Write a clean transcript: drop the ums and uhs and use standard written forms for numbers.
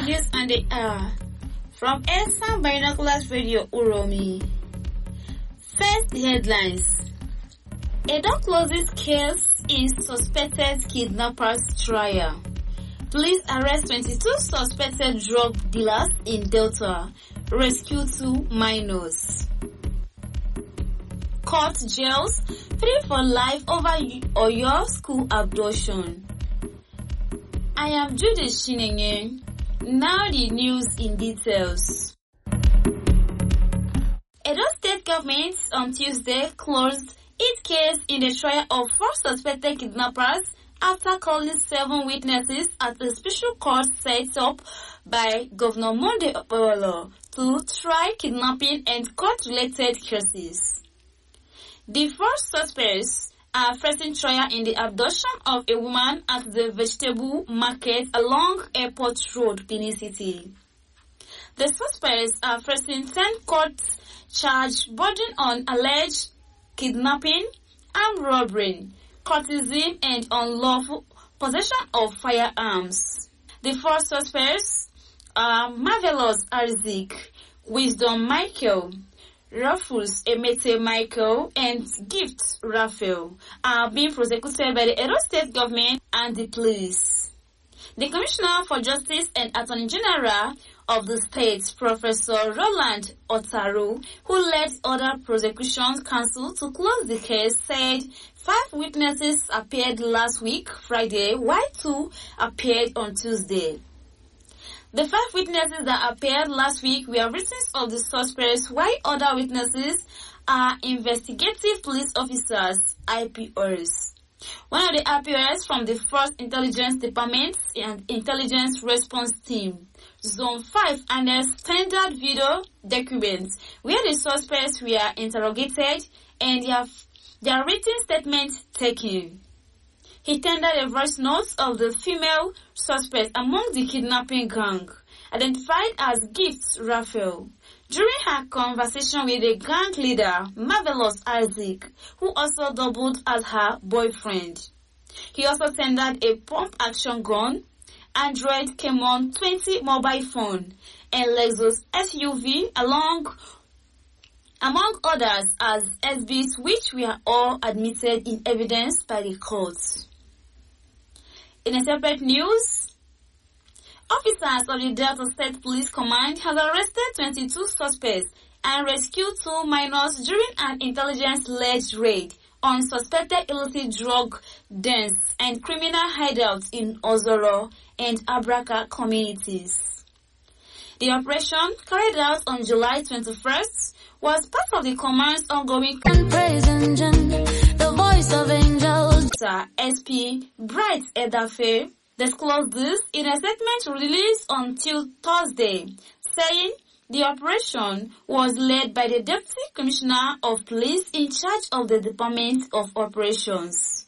News and the hour from Esan Binoculars Radio Uromi. First headlines. Edo closes case in suspected kidnappers trial. Police arrest 22 suspected drug dealers in Delta. Rescue 2 minors. Court jails 3 for life over Oyo school abduction. I am Judith Shinenye. Now the news in details. Edo State government on Tuesday closed its case in the trial of 4 suspected kidnappers after calling 7 witnesses at a special court set up by Governor Monday Okpebholo to try kidnapping and court-related cases. The 4 suspects are facing trial in the abduction of a woman at the vegetable market along Airport Road, Benin City. The suspects are facing 10 court charges bordering on alleged kidnapping, armed robbery, courtesy, and unlawful possession of firearms. The 4 suspects are Marvelous Isaac, Wisdom Michael, Rufus Emete Michael, and Gift Raphael are being prosecuted by the Edo State government and the police. The Commissioner for Justice and Attorney General of the state, Professor Roland Otaru, who led other prosecution counsel to close the case, said 5 witnesses appeared last week, Friday, while 2 appeared on Tuesday. The 5 witnesses that appeared last week were victims of the suspects, while other witnesses are investigative police officers, IPOs. One of the IPOs from the 1st Intelligence Department and Intelligence Response Team, Zone 5, and a standard video documents where the suspects were interrogated and their written statement taken. He tendered a voice note of the female suspect among the kidnapping gang, identified as Gift Raphael. During her conversation with the gang leader, Marvelous Isaac, who also doubled as her boyfriend. He also tendered a pump-action gun, Android Camon 20 mobile phone, and Lexus SUV among others as exhibits, which were all admitted in evidence by the courts. In a separate news, officers of the Delta State Police Command have arrested 22 suspects and rescued 2 minors during an intelligence-led raid on suspected illicit drug dens and criminal hideouts in Ozoro and Abraka communities. The operation, carried out on July 21st, was part of the command's ongoing Praise Engine, the voice of angels. SP Bright Edafe disclosed this in a statement released on Thursday, saying the operation was led by the Deputy Commissioner of Police in charge of the Department of Operations.